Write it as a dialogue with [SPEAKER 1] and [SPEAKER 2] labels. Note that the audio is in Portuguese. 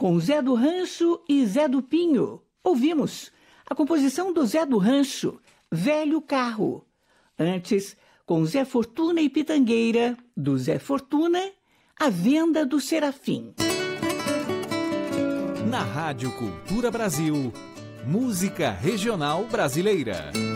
[SPEAKER 1] com Zé do Rancho e Zé do Pinho. Ouvimos a composição do Zé do Rancho, Velho Carro. Antes, com Zé Fortuna e Pitangueira, do Zé Fortuna, A Venda do Serafim.
[SPEAKER 2] Na Rádio Cultura Brasil, música regional brasileira.